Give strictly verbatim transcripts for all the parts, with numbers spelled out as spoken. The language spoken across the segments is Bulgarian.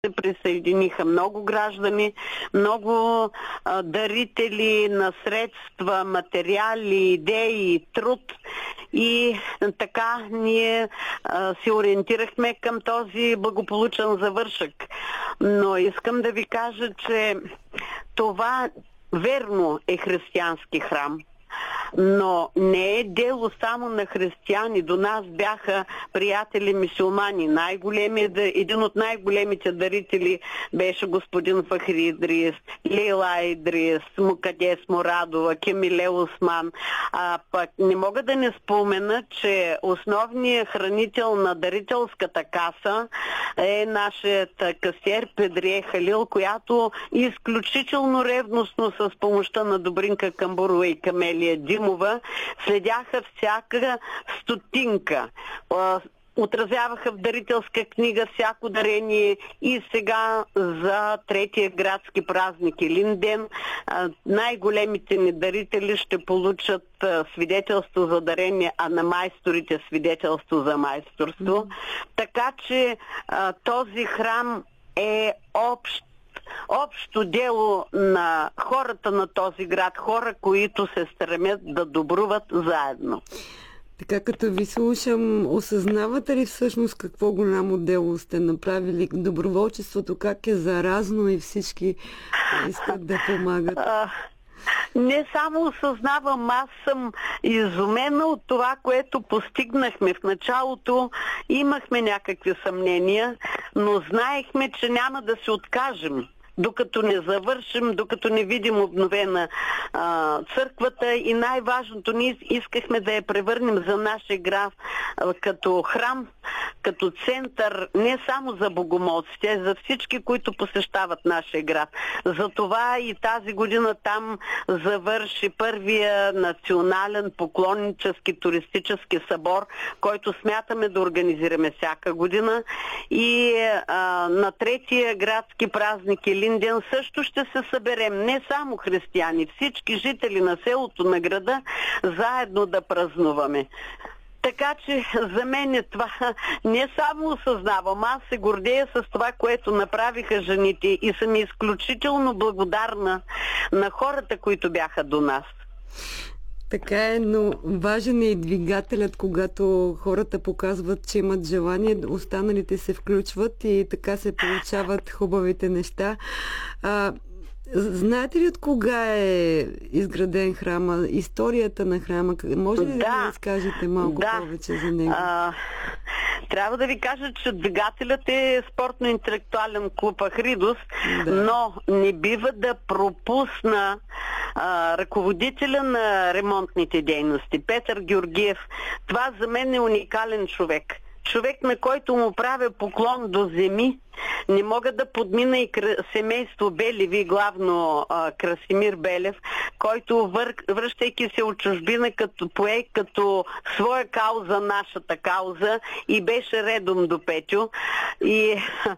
се присъединиха много граждани, много а, дарители на средства, материали, идеи, труд и така ние а, се ориентирахме към този благополучен завършък. Но искам да ви кажа, че това верно е християнски храм. Но не е дело само на християни. До нас бяха приятели мюсюлмани. Най-големият, един от най-големите дарители беше господин Фахри Идрис, Лейла Идрис, Мукадес Мурадова, Кемиле Осман. А пък не мога да не спомена, че основният хранител на дарителската каса е нашият касиер Педрие Халил, която изключително ревностно с помощта на Добринка Камбурова и Камелия Димова следяха всяка стотинка. Отразяваха в дарителска книга всяко дарение и сега за третия градски празник Илинден най-големите ни дарители ще получат свидетелство за дарение, а на майсторите свидетелство за майсторство. Mm-hmm. Така че този храм е общ общо дело на хората на този град, хора, които се стремят да добруват заедно. Така като ви слушам, осъзнавате ли всъщност какво голямо дело сте направили? Доброволчеството как е заразно и всички искат да помагат? Не само осъзнавам, аз съм изумена от това, което постигнахме. В началото имахме някакви съмнения, но знаехме, че няма да се откажем. Докато не завършим, докато не видим обновена а, църквата и най-важното, ние искахме да я превърнем за нашия град а, като храм, като център, не само за богомолците, а за всички, които посещават нашия град. Затова и тази година там завърши първия национален поклоннически туристически събор, който смятаме да организираме всяка година. И а, на третия градски празник Илинден също ще се съберем, не само християни, всички жители на селото, на града, заедно да празнуваме. Така че за мен е това не само осъзнавам, аз се гордея с това, което направиха жените и съм изключително благодарна на хората, които бяха до нас. Така е, но важен е и двигателят, когато хората показват, че имат желание, останалите се включват и така се получават хубавите неща. А, знаете ли от кога е изграден храма? Историята на храма? Може ли да, да ми разкажете малко да. повече за него? А, трябва да ви кажа, че двигателят е спортно-интелектуален клуб Ахридос, да. но не бива да пропусна а, ръководителя на ремонтните дейности, Петър Георгиев. Това за мен е уникален човек. Човек, на който му правя поклон до земи. Не мога да подмина и семейство Белеви, главно а, Красимир Белев, който вър... връщайки се от чужбина, като пое като своя кауза, нашата кауза, и беше редом до Петю. И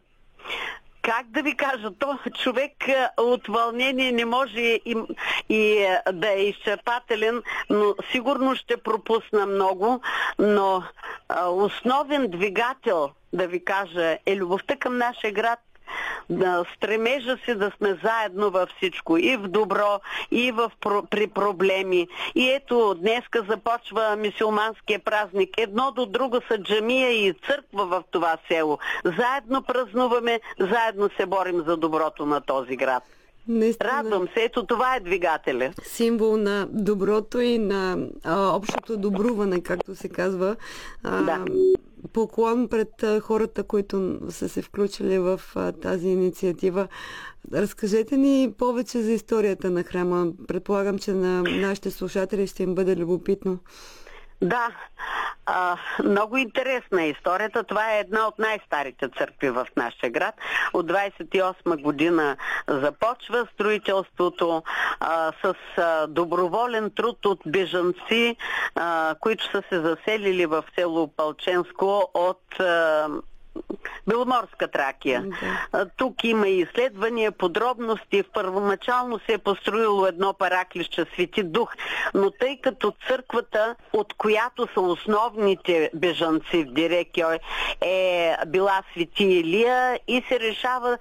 как да ви кажа, то човек от вълнение не може и, и да е изчерпателен, но сигурно ще пропусна много, но а, основен двигател, да ви кажа, е любовта към нашия град, да стремежа си да сме заедно във всичко, и в добро, и в, при проблеми. И ето, днеска започва мюсюлманския празник. Едно до друго са джамия и църква в това село. Заедно празнуваме, заедно се борим за доброто на този град. Наистина. Радвам се, ето това е двигателя. Символ на доброто и на а, общото добруване, както се казва. А, да. Поклон пред а, хората, които са се включили в а, тази инициатива. Разкажете ни повече за историята на храма. Предполагам, че на нашите слушатели ще им бъде любопитно. Да, а, много интересна е историята. Това е една от най-старите църкви в нашия град. От двадесет и осма година започва строителството а, с а, доброволен труд от бежанци, а, които са се заселили в село Палченско от а, Беломорска Тракия. Okay. Тук има и изследвания, подробности. Първоначално се е построило едно параклище Свети Дух, но тъй като църквата, от която са основните бежанци в Дирекьой, е била Свети Илия и се решава